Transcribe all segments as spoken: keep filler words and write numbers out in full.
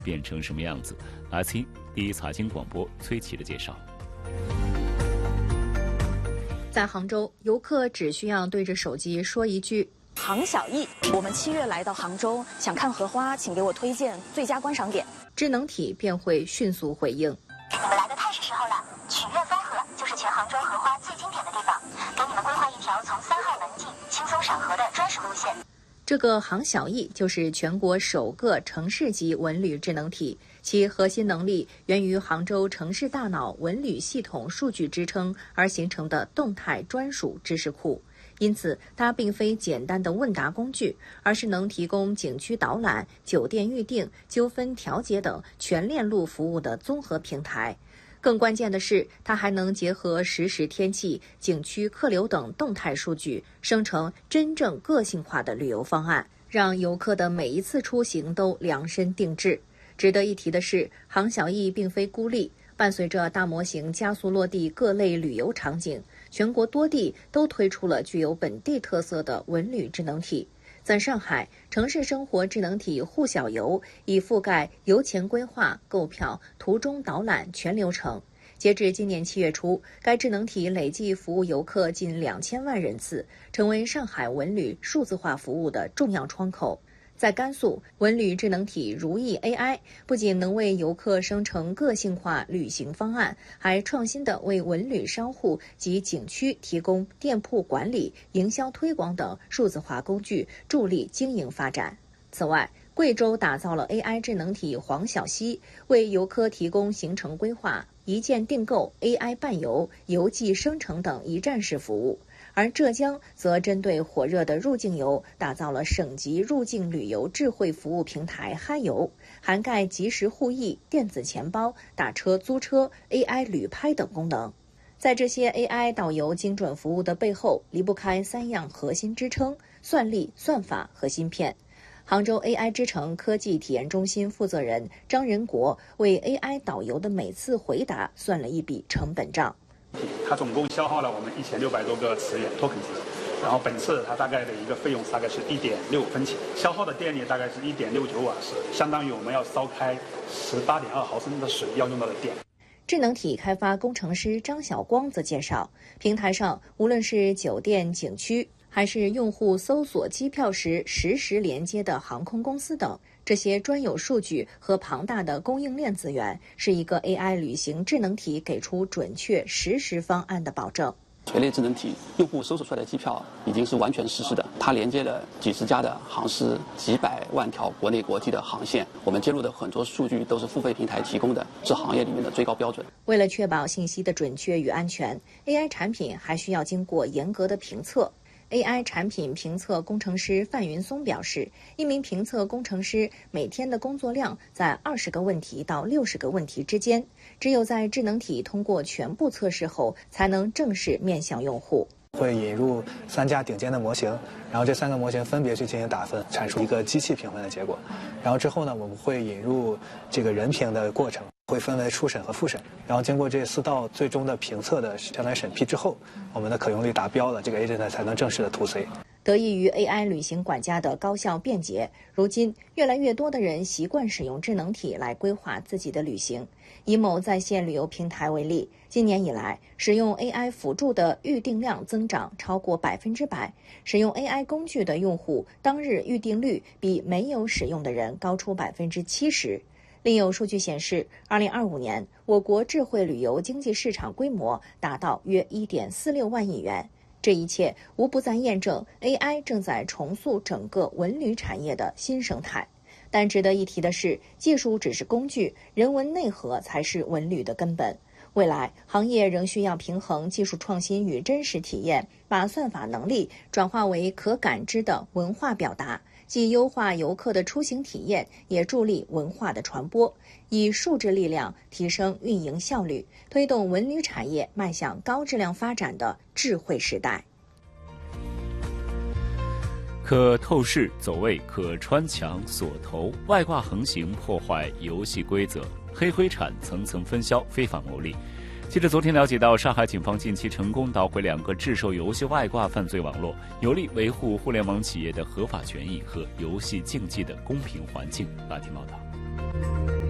变成什么样子？来听第一财经广播崔琦的介绍。 在杭州，游客只需要对着手机说一句杭小艺，我们七月来到杭州，想看荷花，请给我推荐最佳观赏点。 智能体便会迅速回应： 你们来的太是时候了，曲苑综合就是全杭州荷花最经典的地方，给你们规划一条从三号门进、轻松赏荷的专属路线。 这个杭小艺就是全国首个城市级文旅智能体，其核心能力源于杭州城市大脑文旅系统数据支撑而形成的动态专属知识库。因此，它并非简单的问答工具，而是能提供景区导览、酒店预订、纠纷调解等全链路服务的综合平台。更关键的是，它还能结合实时天气、景区客流等动态数据，生成真正个性化的旅游方案，让游客的每一次出行都量身定制。值得一提的是，杭小艺并非孤立，伴随着大模型加速落地各类旅游场景，全国多地都推出了具有本地特色的文旅智能体。在上海，城市生活智能体沪小游已覆盖游前规划、购票、途中导览全流程。截至今年七月初，该智能体累计服务游客近两千万人次，成为上海文旅数字化服务的重要窗口。在甘肃，文旅智能体如意 A I 不仅能为游客生成个性化旅行方案，还创新地为文旅商户及景区提供店铺管理、营销推广等数字化工具，助力经营发展。此外，贵州打造了 A I 智能体黄小溪，为游客提供行程规划、一键订购、A I 伴游、游记生成等一站式服务。而浙江则针对火热的入境游，打造了省级入境旅游智慧服务平台嗨游，涵盖即时互译、电子钱包、打车租车、A I 旅拍等功能。在这些 A I 导游精准服务的背后，离不开三样核心支撑：算力、算法和芯片。杭州 A I 之城科技体验中心负责人张仁国为 A I 导游的每次回答算了一笔成本账。 它总共消耗了我们一千六百多个磁源 token 值，然后本次它大概的一个费用大概是一点六分钱，消耗的电力大概是一点六九瓦时，相当于我们要烧开十八点二毫升的水要用到的电。 智能体开发工程师张晓光则介绍，平台上无论是酒店、景区，还是用户搜索机票时实时连接的航空公司等，这些专有数据和庞大的供应链资源，是一个 A I 旅行智能体给出准确实时方案的保证。 全类智能体用户搜索出来的机票已经是完全实时的，它连接了几十家的航司，几百万条国内国际的航线。我们接入的很多数据都是付费平台提供的，是行业里面的最高标准。 为了确保信息的准确与安全， A I 产品还需要经过严格的评测。A I 产品评测工程师范云松表示，一名评测工程师每天的工作量在二十个问题到六十个问题之间，只有在智能体通过全部测试后，才能正式面向用户。 会引入三家顶尖的模型，然后这三个模型分别去进行打分，产出一个机器评分的结果。然后之后呢，我们会引入这个人评的过程，会分为初审和复审。然后经过这四道最终的评测的相当于审批之后，我们的可用率达标了，这个 agent 才能正式的 to C。 得益于 A I 旅行管家的高效便捷，如今越来越多的人习惯使用智能体来规划自己的旅行。以某在线旅游平台为例，今年以来，使用 A I 辅助的预订量增长超过百分之百，使用 A I 工具的用户当日预订率比没有使用的人高出百分之七十。另有数据显示，二零二五年我国智慧旅游经济市场规模达到约一点四六万亿元。这一切无不在验证 A I 正在重塑整个文旅产业的新生态。但值得一提的是，技术只是工具，人文内核才是文旅的根本。未来，行业仍需要平衡技术创新与真实体验，把算法能力转化为可感知的文化表达，既优化游客的出行体验，也助力文化的传播，以数字力量提升运营效率，推动文旅产业迈向高质量发展的智慧时代。 可透视走位，可穿墙锁头，外挂横行破坏游戏规则，黑灰产层层分销，非法牟利。记者昨天了解到，上海警方近期成功捣毁两个制售游戏外挂犯罪网络，有力维护互联网企业的合法权益和游戏竞技的公平环境。来听报道。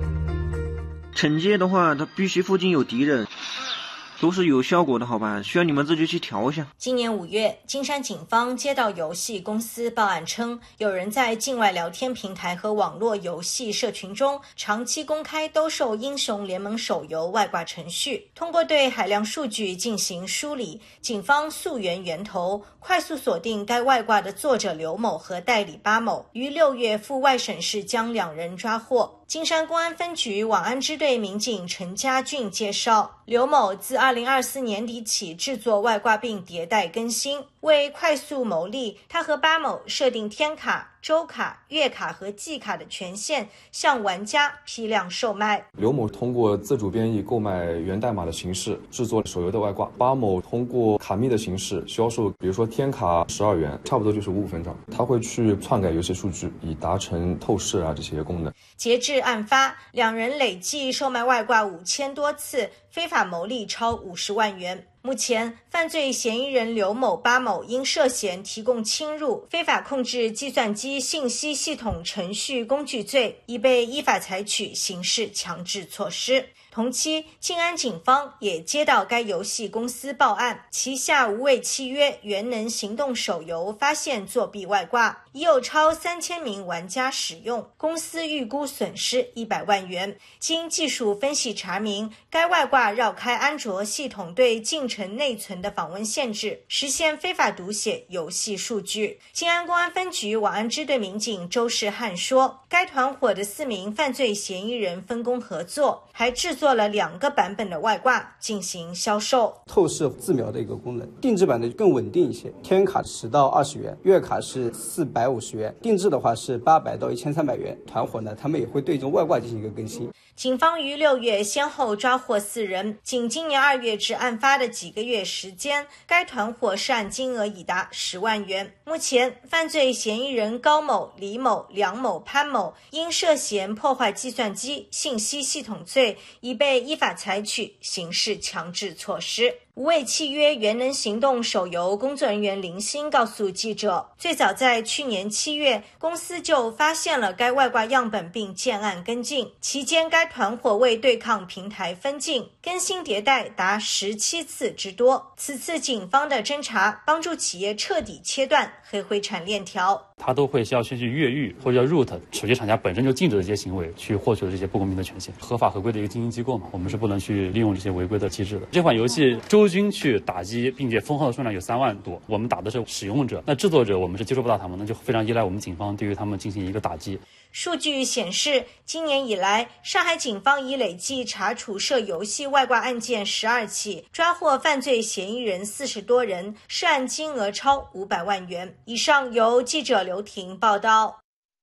惩戒的话，它必须附近有敌人。都是有效果的，好吧？需要你们自己去调一下。 今年五月，金山警方接到游戏公司报案称，有人在境外聊天平台和网络游戏社群中长期公开兜售英雄联盟手游外挂程序。通过对海量数据进行梳理，警方溯源源头，快速锁定该外挂的作者刘某和代理巴某，于六月赴外省市将两人抓获。金山公安分局网安支队民警陈家俊介绍，刘某自二零二四年底起制作外挂并迭代更新，为快速牟利，他和巴某设定天卡、周卡、月卡和季卡的权限，向玩家批量售卖。 刘某通过自主编译购买源代码的形式制作手游的外挂，巴某通过卡密的形式销售，比如说天卡十二元，差不多就是五五分账。他会去篡改游戏数据，以达成透视啊这些功能。 截至案发，两人累计售卖外挂五千多次，非法牟利超五十万元。目前，犯罪嫌疑人刘某、巴某因涉嫌提供侵入、非法控制计算机信息系统程序工具罪，已被依法采取刑事强制措施。同期，静安警方也接到该游戏公司报案，旗下无畏契约元能行动手游发现作弊外挂，已有超三千名玩家使用，公司预估损失一百万元。经技术分析查明，该外挂绕开安卓系统对进程内存的访问限制，实现非法读写游戏数据。静安公安分局网安支队民警周世汉说，该团伙的四名犯罪嫌疑人分工合作，还制作做了两个版本的外挂进行销售。 透视自瞄的一个功能，定制版的更稳定一些，天卡十到二十元，月卡是四百五十元，定制的话是八百到一千三百元。团伙呢，他们也会对这种外挂进行一个更新。 警方于六月先后抓获四人，仅今年二月至案发的几个月时间，该团伙涉案金额已达十万元。目前，犯罪嫌疑人高某、李某、梁某、潘某因涉嫌破坏计算机信息系统罪，已被依法采取刑事强制措施。无畏契约元能行动手游工作人员林鑫告诉记者，最早在去年七月，公司就发现了该外挂样本并建案跟进，期间该团伙为对抗平台分镜，更新迭代达十七次之多。此次警方的侦查帮助企业彻底切断黑灰产链条。 他都会需要先去越狱或者叫 root 手机厂家本身就禁止的这些行为，去获取这些不公平的权限。合法合规的一个经营机构嘛，我们是不能去利用这些违规的机制的。这款游戏周均去打击并且封号的数量有三万多，我们打的是使用者，那制作者我们是接触不到他们，那就非常依赖我们警方对于他们进行一个打击。 数据显示，今年以来，上海警方已累计查处涉游戏外挂案件十二起，抓获犯罪嫌疑人四十多人，涉案金额超五百万元。以上由记者刘婷报道。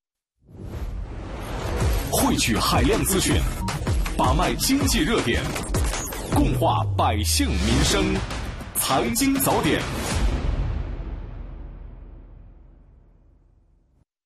汇聚海量资讯，把脉经济热点，共话百姓民生，财经早点。